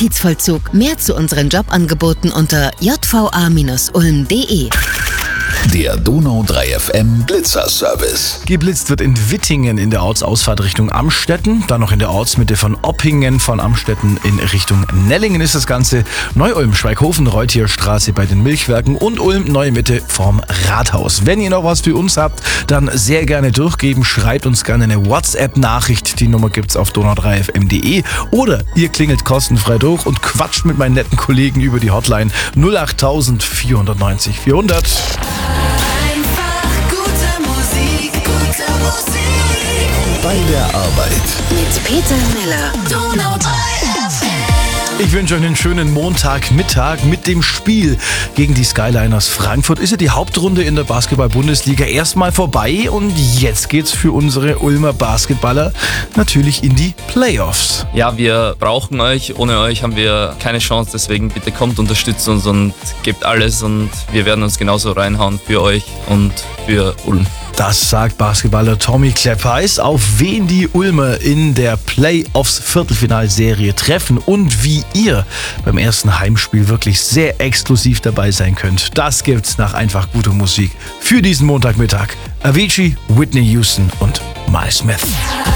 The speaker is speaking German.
Justizvollzug. Mehr zu unseren Jobangeboten unter jva-ulm.de. Der Donau 3 FM Blitzerservice. Geblitzt wird in Wittingen in der Ortsausfahrt Richtung Amstetten, dann noch in der Ortsmitte von Oppingen, von Amstetten in Richtung Nellingen ist das Ganze, Neu-Ulm, Schweighofen, Reutierstraße bei den Milchwerken und Ulm, Neue Mitte vorm Rathaus. Wenn ihr noch was für uns habt, dann sehr gerne durchgeben, schreibt uns gerne eine WhatsApp-Nachricht, die Nummer gibt's auf donau3fm.de oder ihr klingelt kostenfrei durch und quatscht mit meinen netten Kollegen über die Hotline 08000 490 400. Bei der Arbeit. Mit Peter Miller. Donau 3 FM. Ich wünsche euch einen schönen Montagmittag mit dem Spiel gegen die Skyliners Frankfurt. Ist ja die Hauptrunde in der Basketball-Bundesliga erstmal vorbei und jetzt geht's für unsere Ulmer Basketballer natürlich in die Playoffs. Ja, wir brauchen euch. Ohne euch haben wir keine Chance. Deswegen bitte kommt, unterstützt uns und gebt alles und wir werden uns genauso reinhauen für euch und für Ulm. Das sagt Basketballer Tommy Kleppeis, auf wen die Ulmer in der Playoffs-Viertelfinalserie treffen und wie ihr beim ersten Heimspiel wirklich sehr exklusiv dabei sein könnt. Das gibt's nach einfach guter Musik für diesen Montagmittag. Avicii, Whitney Houston und Miles Smith.